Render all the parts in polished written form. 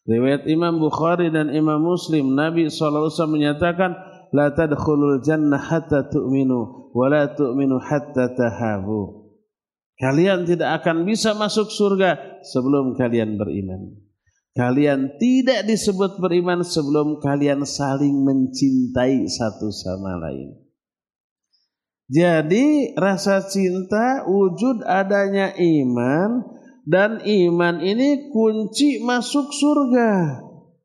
Riwayat Imam Bukhari dan Imam Muslim, Nabi SAW menyatakan, la tadkhulul jannah hatta tu'minu wa la tu'minu hatta tahabu. Kalian tidak akan bisa masuk surga sebelum kalian beriman. Kalian tidak disebut beriman sebelum kalian saling mencintai satu sama lain. Jadi rasa cinta wujud adanya iman, dan iman ini kunci masuk surga.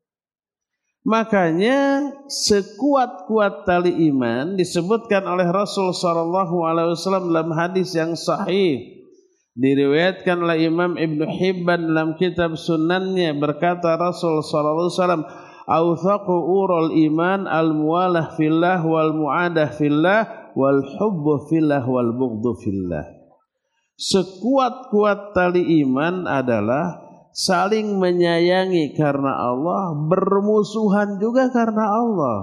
Makanya sekuat-kuat tali iman disebutkan oleh Rasul SAW dalam hadis yang sahih. Diriwayatkan oleh Imam Ibnu Hibban dalam kitab Sunannya, berkata Rasul SAW, "Awthaqu urul iman al-muwalah fillah wal mu'adah fillah wal hubbu fillah wal bughdu fillah." Sekuat-kuat tali iman adalah saling menyayangi karena Allah, bermusuhan juga karena Allah.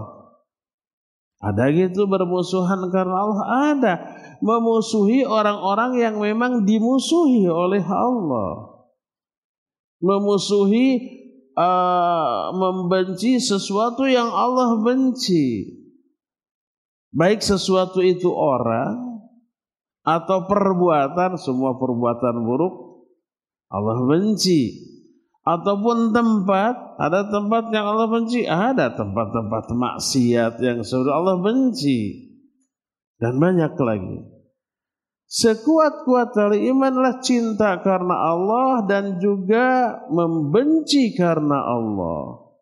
Ada gitu bermusuhan karena Allah? Ada. Memusuhi orang-orang yang memang dimusuhi oleh Allah. Memusuhi, membenci sesuatu yang Allah benci. Baik sesuatu itu orang atau perbuatan, semua perbuatan buruk Allah benci. Ataupun tempat, ada tempat yang Allah benci, ada tempat-tempat maksiat yang sudah Allah benci, dan banyak lagi. Sekuat-kuat tali imanlah cinta karena Allah dan juga membenci karena Allah.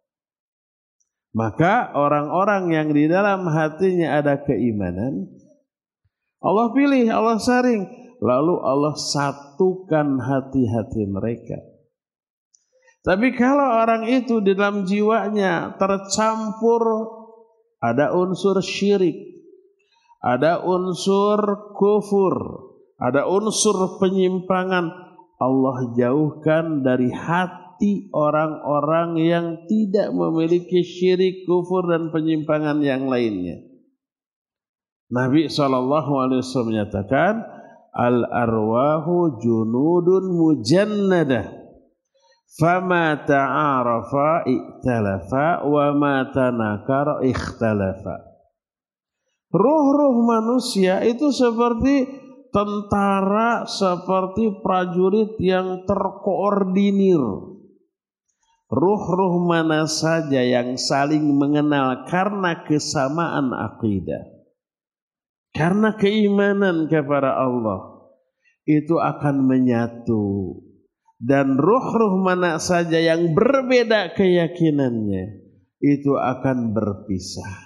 Maka orang-orang yang di dalam hatinya ada keimanan, Allah pilih, Allah saring, lalu Allah satukan hati-hati mereka. Tapi kalau orang itu di dalam jiwanya tercampur, ada unsur syirik, ada unsur kufur, ada unsur penyimpangan, Allah jauhkan dari hati orang-orang yang tidak memiliki syirik, kufur, dan penyimpangan yang lainnya. Nabi SAW menyatakan, al-arwahu junudun mujannadah, fama ta'arafa iktalafa, wa ma tanakara ikhtalafa. Ruh-ruh manusia itu seperti tentara, seperti prajurit yang terkoordinir. Ruh-ruh mana saja yang saling mengenal karena kesamaan akidah, karena keimanan kepada Allah, itu akan menyatu. Dan ruh-ruh mana saja yang berbeda keyakinannya, itu akan berpisah.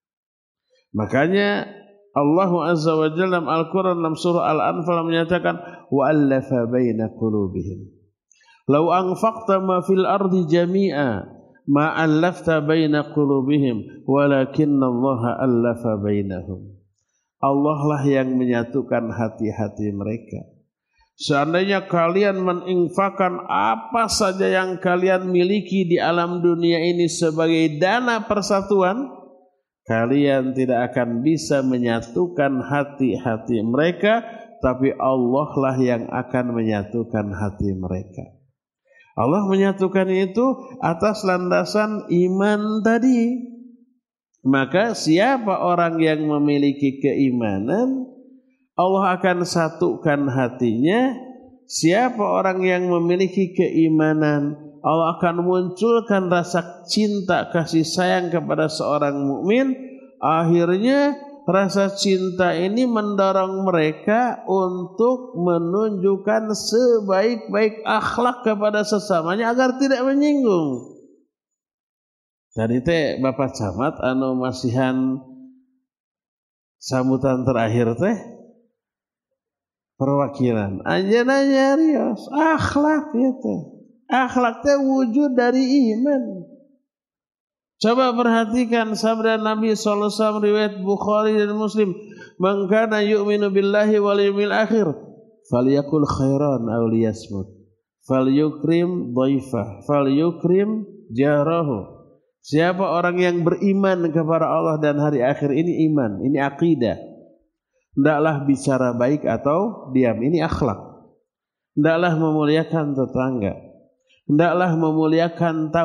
Makanya Allah Azza wa Jalla dalam Al-Quran dalam surah Al-Anfal menyatakan, وَأَلَّفَ بَيْنَ قُلُوبِهِمْ لَوْ أَنْفَقْتَ مَا فِي الْأَرْضِ جَمِيعًا مَا أَلَّفْتَ بَيْنَ قُلُوبِهِمْ وَلَكِنَّ اللَّهَ أَلَّفَ بَيْنَهُمْ. Allah lah yang menyatukan hati-hati mereka. Seandainya kalian menginfakkan apa saja yang kalian miliki di alam dunia ini sebagai dana persatuan, kalian tidak akan bisa menyatukan hati-hati mereka, tapi Allah lah yang akan menyatukan hati mereka. Allah menyatukan itu atas landasan iman tadi. Maka siapa orang yang memiliki keimanan, Allah akan satukan hatinya. Siapa orang yang memiliki keimanan, Allah akan munculkan rasa cinta kasih sayang kepada seorang mukmin. Akhirnya rasa cinta ini mendorong mereka untuk menunjukkan sebaik-baik akhlak kepada sesamanya agar tidak menyinggung. Tadi teh Bapak Camat anu masihan sambutan terakhir teh perwakilan anjeunna nyarios akhlak itu. Akhlak teh wujud dari iman. Coba perhatikan sabda Nabi SAW riwayat Bukhari dan Muslim, "Man kana yu'minu billahi wal yawmil akhir falyakul khairan aw liyasmut falyukrim dhaifah falyukrim jarahu." Siapa orang yang beriman kepada Allah dan hari akhir, ini iman, ini akidah. Hendaklah bicara baik atau diam, ini akhlak. Hendaklah memuliakan tetangga, hendaklah memuliakan